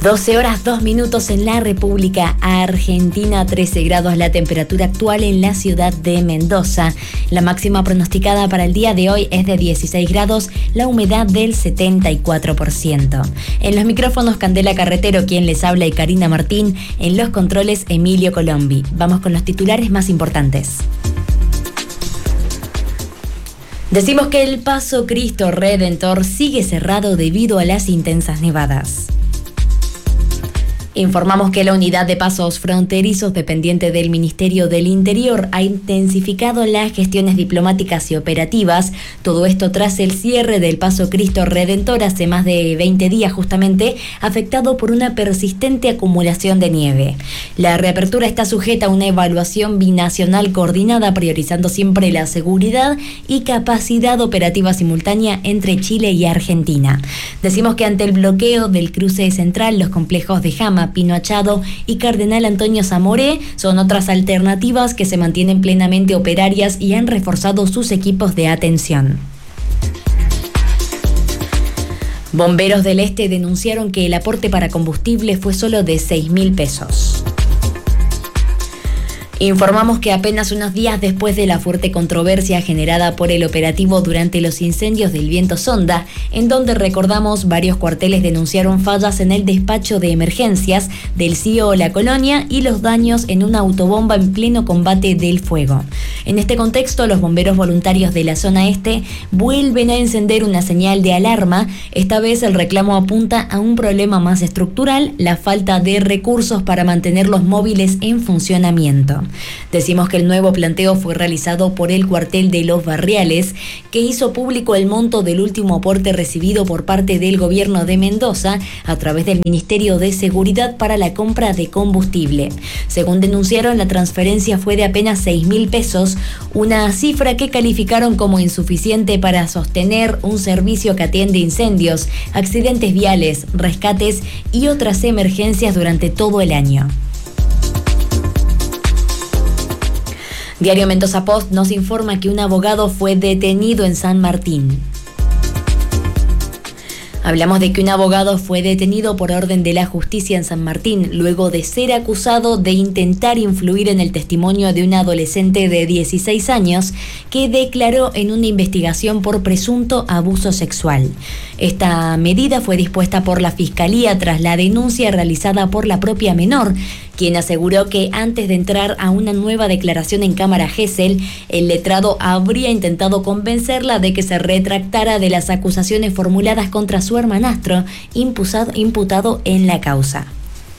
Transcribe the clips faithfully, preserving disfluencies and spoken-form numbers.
doce horas dos minutos en la República Argentina, trece grados la temperatura actual en la ciudad de Mendoza. La máxima pronosticada para el día de hoy es de dieciséis grados, la humedad del setenta y cuatro por ciento. En los micrófonos Candela Carretero, quien les habla, y Karina Martín. En los controles Emilio Colombi. Vamos con los titulares más importantes. Decimos que el Paso Cristo Redentor sigue cerrado debido a las intensas nevadas. Informamos que la unidad de pasos fronterizos dependiente del Ministerio del Interior ha intensificado las gestiones diplomáticas y operativas, todo esto tras el cierre del Paso Cristo Redentor hace más de veinte días justamente, afectado por una persistente acumulación de nieve. La reapertura está sujeta a una evaluación binacional coordinada, priorizando siempre la seguridad y capacidad operativa simultánea entre Chile y Argentina. Decimos que ante el bloqueo del cruce central, los complejos de Jama, Pino Achado y Cardenal Antonio Zamoré son otras alternativas que se mantienen plenamente operarias y han reforzado sus equipos de atención. Bomberos del Este denunciaron que el aporte para combustible fue solo de seis mil pesos. Informamos que apenas unos días después de la fuerte controversia generada por el operativo durante los incendios del Viento Sonda, en donde, recordamos, varios cuarteles denunciaron fallas en el despacho de emergencias del C I O La Colonia y los daños en una autobomba en pleno combate del fuego. En este contexto, los bomberos voluntarios de la zona este vuelven a encender una señal de alarma. Esta vez el reclamo apunta a un problema más estructural, la falta de recursos para mantener los móviles en funcionamiento. Decimos que el nuevo planteo fue realizado por el cuartel de Los Barriales, que hizo público el monto del último aporte recibido por parte del gobierno de Mendoza a través del Ministerio de Seguridad para la compra de combustible. Según denunciaron, la transferencia fue de apenas seis mil pesos, una cifra que calificaron como insuficiente para sostener un servicio que atiende incendios, accidentes viales, rescates y otras emergencias durante todo el año. Diario Mendoza Post nos informa que un abogado fue detenido en San Martín. Hablamos de que un abogado fue detenido por orden de la justicia en San Martín, luego de ser acusado de intentar influir en el testimonio de una adolescente de dieciséis años que declaró en una investigación por presunto abuso sexual. Esta medida fue dispuesta por la Fiscalía tras la denuncia realizada por la propia menor, quien aseguró que antes de entrar a una nueva declaración en Cámara Gesell, el letrado habría intentado convencerla de que se retractara de las acusaciones formuladas contra su hermanastro, imputado, imputado en la causa.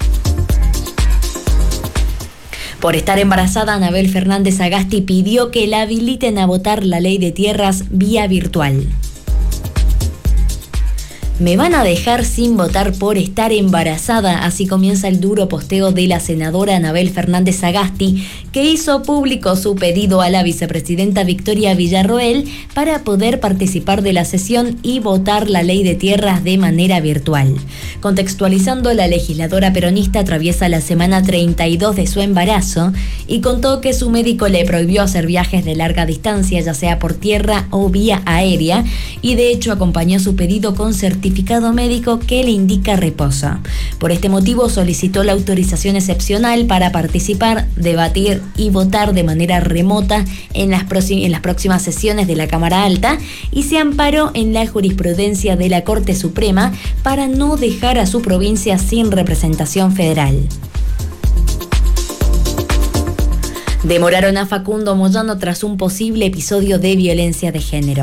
Por estar embarazada, Anabel Fernández Sagasti pidió que la habiliten a votar la ley de tierras vía virtual. Me van a dejar sin votar por estar embarazada. Así comienza el duro posteo de la senadora Anabel Fernández Sagasti, que hizo público su pedido a la vicepresidenta Victoria Villarroel para poder participar de la sesión y votar la ley de tierras de manera virtual. Contextualizando, la legisladora peronista atraviesa la semana treinta y dos de su embarazo y contó que su médico le prohibió hacer viajes de larga distancia, ya sea por tierra o vía aérea, y de hecho acompañó su pedido con certificado certificado médico que le indica reposo. Por este motivo solicitó la autorización excepcional para participar, debatir y votar de manera remota en las, próxim- en las próximas sesiones de la Cámara Alta y se amparó en la jurisprudencia de la Corte Suprema para no dejar a su provincia sin representación federal. Demoraron a Facundo Moyano tras un posible episodio de violencia de género.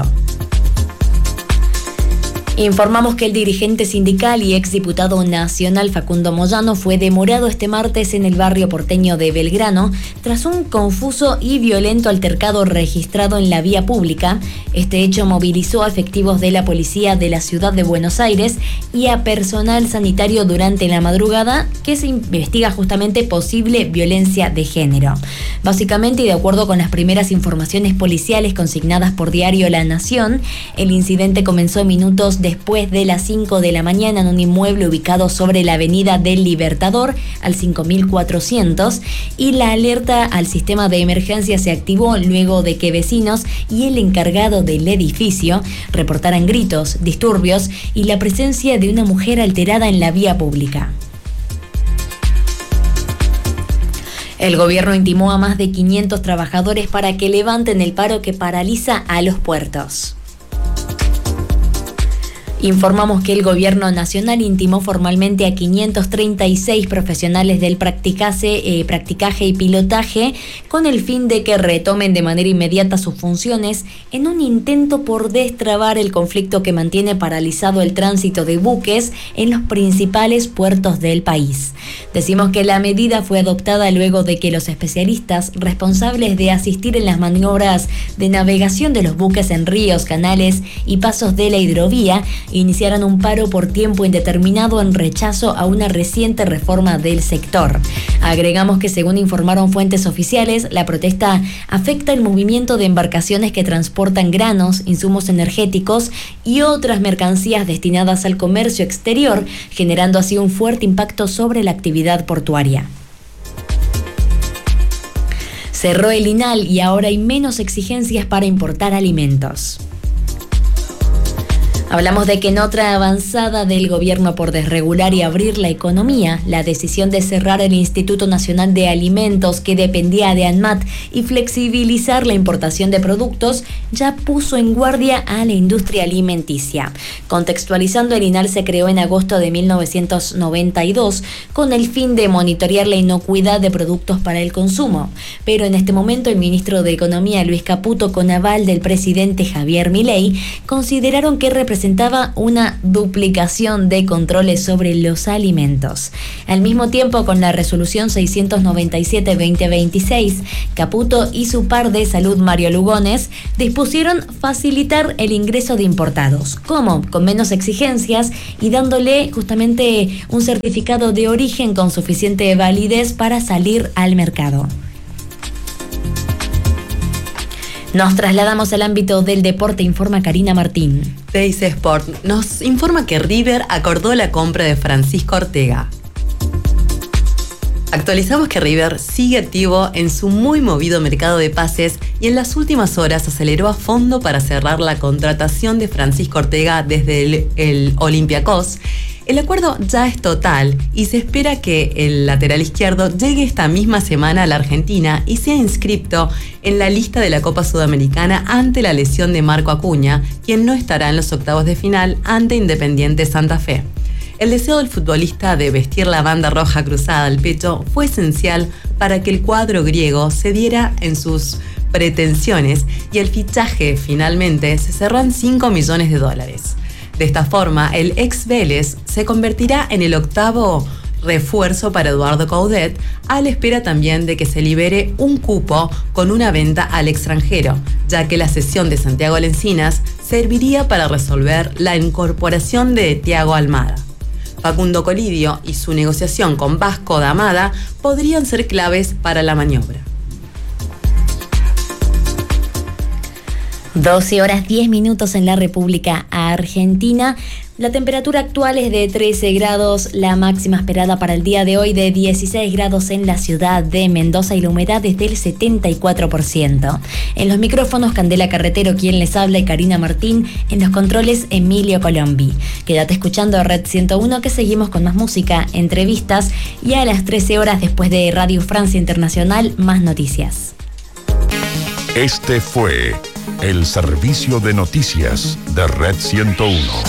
Informamos que el dirigente sindical y exdiputado nacional Facundo Moyano fue demorado este martes en el barrio porteño de Belgrano tras un confuso y violento altercado registrado en la vía pública. Este hecho movilizó a efectivos de la policía de la ciudad de Buenos Aires y a personal sanitario durante la madrugada, que se investiga justamente posible violencia de género. Básicamente, y de acuerdo con las primeras informaciones policiales consignadas por Diario La Nación, el incidente comenzó minutos después de las cinco de la mañana en un inmueble ubicado sobre la avenida del Libertador al cinco mil cuatrocientos, y la alerta al sistema de emergencia se activó luego de que vecinos y el encargado del edificio reportaran gritos, disturbios y la presencia de una mujer alterada en la vía pública. El gobierno intimó a más de quinientos trabajadores para que levanten el paro que paraliza a los puertos. Informamos que el Gobierno Nacional intimó formalmente a quinientos treinta y seis profesionales del practicase, eh, practicaje y pilotaje con el fin de que retomen de manera inmediata sus funciones en un intento por destrabar el conflicto que mantiene paralizado el tránsito de buques en los principales puertos del país. Decimos que la medida fue adoptada luego de que los especialistas responsables de asistir en las maniobras de navegación de los buques en ríos, canales y pasos de la hidrovía iniciaron un paro por tiempo indeterminado en rechazo a una reciente reforma del sector. Agregamos que, según informaron fuentes oficiales, la protesta afecta el movimiento de embarcaciones que transportan granos, insumos energéticos y otras mercancías destinadas al comercio exterior, generando así un fuerte impacto sobre la actividad portuaria. Cerró el INAL y ahora hay menos exigencias para importar alimentos. Hablamos de que en otra avanzada del gobierno por desregular y abrir la economía, la decisión de cerrar el Instituto Nacional de Alimentos, que dependía de ANMAT, y flexibilizar la importación de productos ya puso en guardia a la industria alimenticia. Contextualizando, el INAL se creó en agosto de mil novecientos noventa y dos con el fin de monitorear la inocuidad de productos para el consumo. Pero en este momento el ministro de Economía, Luis Caputo, con aval del presidente Javier Milei, consideraron que representaba presentaba una duplicación de controles sobre los alimentos. Al mismo tiempo, con la resolución seiscientos noventa y siete guión veinte veintiséis, Caputo y su par de salud, Mario Lugones, dispusieron facilitar el ingreso de importados. ¿Cómo? Con menos exigencias y dándole justamente un certificado de origen con suficiente validez para salir al mercado. Nos trasladamos al ámbito del deporte, informa Karina Martín. Teis Sport nos informa que River acordó la compra de Francisco Ortega. Actualizamos que River sigue activo en su muy movido mercado de pases y en las últimas horas aceleró a fondo para cerrar la contratación de Francisco Ortega desde el, el Olympiacos. El acuerdo ya es total y se espera que el lateral izquierdo llegue esta misma semana a la Argentina y sea inscripto en la lista de la Copa Sudamericana ante la lesión de Marco Acuña, quien no estará en los octavos de final ante Independiente Santa Fe. El deseo del futbolista de vestir la banda roja cruzada al pecho fue esencial para que el cuadro griego cediera en sus pretensiones y el fichaje finalmente se cerró en cinco millones de dólares. De esta forma, el ex Vélez se convertirá en el octavo refuerzo para Eduardo Coudet, a la espera también de que se libere un cupo con una venta al extranjero, ya que la cesión de Santiago Lencinas serviría para resolver la incorporación de Thiago Almada. Facundo Colidio y su negociación con Vasco da Amada podrían ser claves para la maniobra. doce horas diez minutos en la República Argentina. La temperatura actual es de trece grados, la máxima esperada para el día de hoy de dieciséis grados en la ciudad de Mendoza y la humedad es del setenta y cuatro por ciento. En los micrófonos, Candela Carretero, quien les habla, y Karina Martín. En los controles, Emilio Colombi. Quédate escuchando Red ciento uno, que seguimos con más música, entrevistas y a las trece horas, después de Radio Francia Internacional, más noticias. Este fue el servicio de noticias de Red ciento uno.